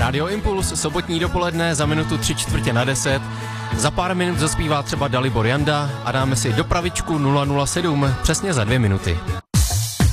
Rádio Impuls, sobotní dopoledne, za minutu 9:45. Za pár minut zaspívá třeba Dalibor Janda a dáme si dopravičku 007 přesně za 2 minuty.